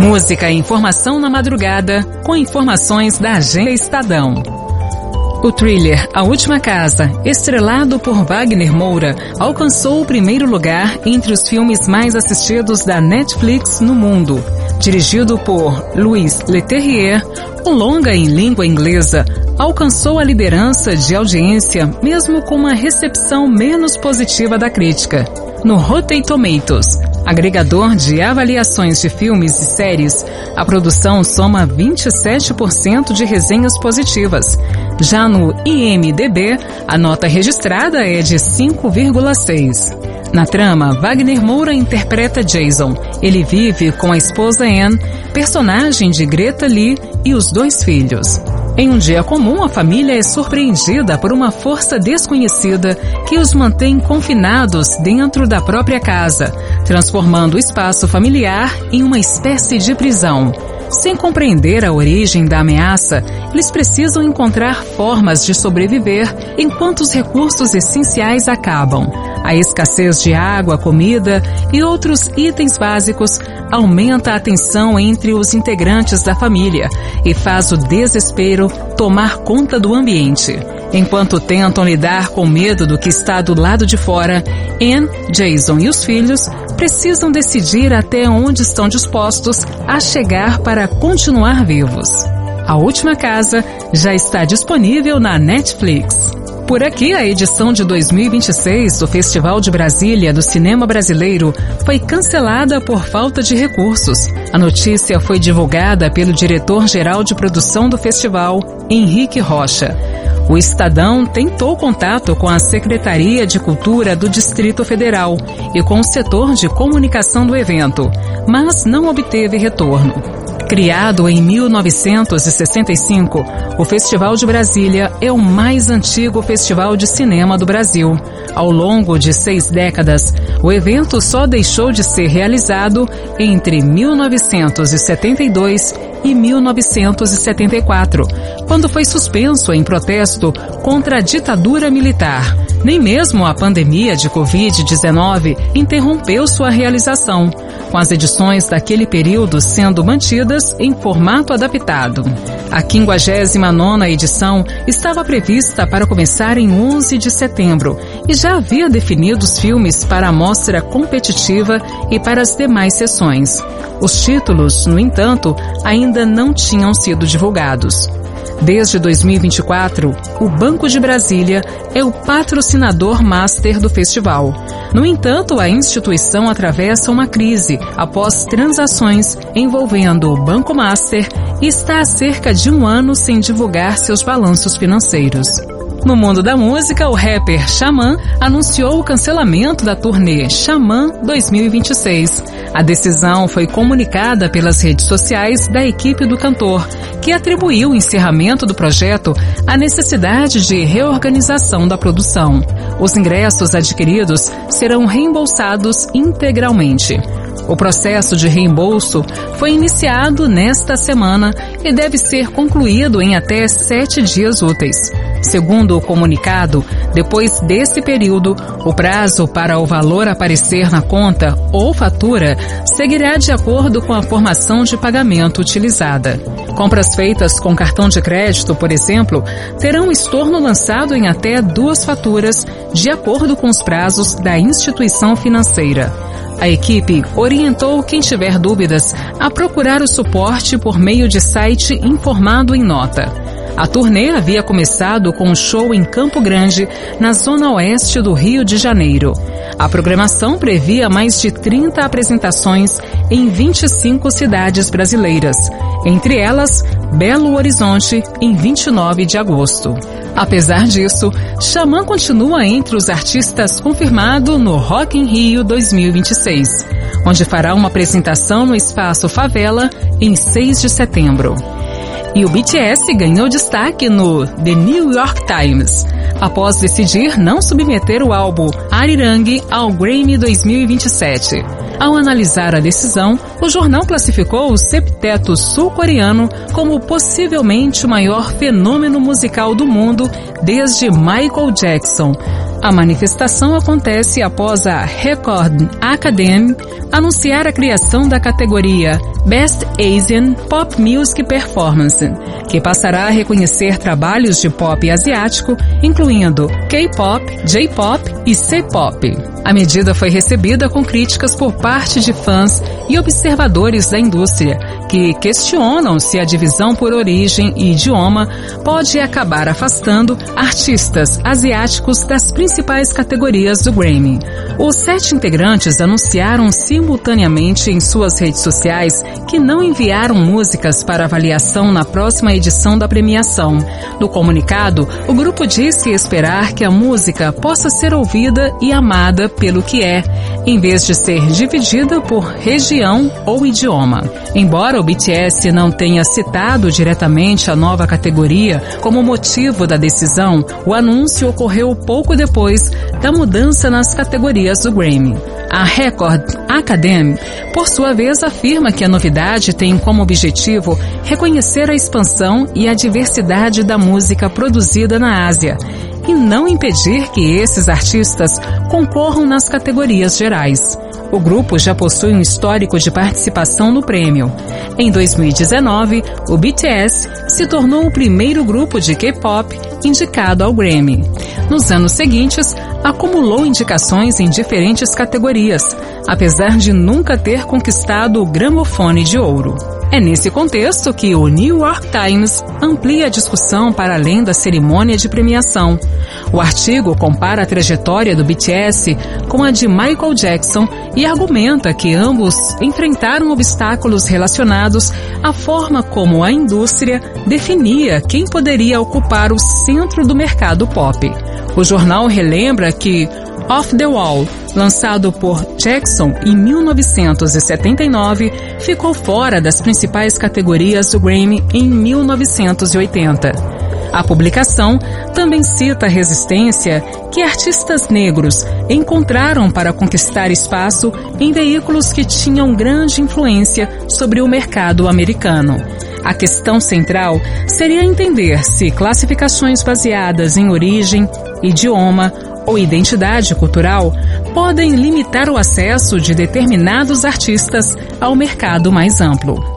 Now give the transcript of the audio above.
Música e informação na madrugada, com informações da Agência Estadão. O thriller A Última Casa, estrelado por Wagner Moura, alcançou o primeiro lugar entre os filmes mais assistidos da Netflix no mundo. Dirigido por Louis Leterrier, o longa em língua inglesa alcançou a liderança de audiência mesmo com uma recepção menos positiva da crítica. No Rotten Tomatoes, agregador de avaliações de filmes e séries, a produção soma 27% de resenhas positivas. Já no IMDb, a nota registrada é de 5,6. Na trama, Wagner Moura interpreta Jason. Ele vive com a esposa Anne, personagem de Greta Lee, e os 2 filhos. Em um dia comum, a família é surpreendida por uma força desconhecida que os mantém confinados dentro da própria casa, transformando o espaço familiar em uma espécie de prisão. Sem compreender a origem da ameaça, eles precisam encontrar formas de sobreviver enquanto os recursos essenciais acabam. A escassez de água, comida e outros itens básicos aumenta a tensão entre os integrantes da família e faz o desespero tomar conta do ambiente. Enquanto tentam lidar com o medo do que está do lado de fora, Anne, Jason e os filhos precisam decidir até onde estão dispostos a chegar para continuar vivos. A Última Casa já está disponível na Netflix. Por aqui, a edição de 2026 do Festival de Brasília do Cinema Brasileiro foi cancelada por falta de recursos. A notícia foi divulgada pelo diretor-geral de produção do festival, Henrique Rocha. O Estadão tentou contato com a Secretaria de Cultura do Distrito Federal e com o setor de comunicação do evento, mas não obteve retorno. Criado em 1965, o Festival de Brasília é o mais antigo festival de cinema do Brasil. Ao longo de 6 décadas, o evento só deixou de ser realizado entre 1972 e 1974, quando foi suspenso em protesto contra a ditadura militar. Nem mesmo a pandemia de Covid-19 interrompeu sua realização, com as edições daquele período sendo mantidas em formato adaptado. A 59ª edição estava prevista para começar em 11 de setembro e já havia definido os filmes para a mostra competitiva e para as demais sessões. Os títulos, no entanto, ainda não tinham sido divulgados. Desde 2024, o Banco de Brasília é o patrocinador master do festival. No entanto, a instituição atravessa uma crise após transações envolvendo o Banco Master e está há cerca de 1 ano sem divulgar seus balanços financeiros. No mundo da música, o rapper Xamã anunciou o cancelamento da turnê Xamã 2026. A decisão foi comunicada pelas redes sociais da equipe do cantor, que atribuiu o encerramento do projeto à necessidade de reorganização da produção. Os ingressos adquiridos serão reembolsados integralmente. O processo de reembolso foi iniciado nesta semana e deve ser concluído em até 7 dias úteis. Segundo o comunicado, depois desse período, o prazo para o valor aparecer na conta ou fatura seguirá de acordo com a formação de pagamento utilizada. Compras feitas com cartão de crédito, por exemplo, terão estorno lançado em até 2 faturas, de acordo com os prazos da instituição financeira. A equipe orientou quem tiver dúvidas a procurar o suporte por meio de site informado em nota. A turnê havia começado com um show em Campo Grande, na zona oeste do Rio de Janeiro. A programação previa mais de 30 apresentações em 25 cidades brasileiras, entre elas Belo Horizonte, em 29 de agosto. Apesar disso, Xamã continua entre os artistas confirmados no Rock in Rio 2026, onde fará uma apresentação no Espaço Favela em 6 de setembro. E o BTS ganhou destaque no The New York Times, após decidir não submeter o álbum Arirang ao Grammy 2027. Ao analisar a decisão, o jornal classificou o septeto sul-coreano como possivelmente o maior fenômeno musical do mundo desde Michael Jackson. A manifestação acontece após a Record Academy anunciar a criação da categoria Best Asian Pop Music Performance, que passará a reconhecer trabalhos de pop asiático, incluindo K-pop, J-pop e C-pop. A medida foi recebida com críticas por parte de fãs e observadores da indústria, que questionam se a divisão por origem e idioma pode acabar afastando artistas asiáticos das principais categorias do Grammy. Os 7 integrantes anunciaram simultaneamente em suas redes sociais que não enviaram músicas para avaliação na próxima edição da premiação. No comunicado, o grupo disse esperar que a música possa ser ouvida e amada pelo que é, em vez de ser dividida por região ou idioma. Embora o BTS não tenha citado diretamente a nova categoria como motivo da decisão, o anúncio ocorreu pouco depois da mudança nas categorias do Grammy. A Record Academy, por sua vez, afirma que a novidade tem como objetivo reconhecer a expansão e a diversidade da música produzida na Ásia e não impedir que esses artistas concorram nas categorias gerais. O grupo já possui um histórico de participação no prêmio. Em 2019, o BTS se tornou o primeiro grupo de K-pop indicado ao Grammy. Nos anos seguintes, acumulou indicações em diferentes categorias, apesar de nunca ter conquistado o gramofone de ouro. É nesse contexto que o New York Times amplia a discussão para além da cerimônia de premiação. O artigo compara a trajetória do BTS com a de Michael Jackson e argumenta que ambos enfrentaram obstáculos relacionados à forma como a indústria definia quem poderia ocupar o centro do mercado pop. O jornal relembra que Off the Wall, lançado por Jackson em 1979, ficou fora das principais categorias do Grammy em 1980. A publicação também cita a resistência que artistas negros encontraram para conquistar espaço em veículos que tinham grande influência sobre o mercado americano. A questão central seria entender se classificações baseadas em origem, idioma ou identidade cultural podem limitar o acesso de determinados artistas ao mercado mais amplo.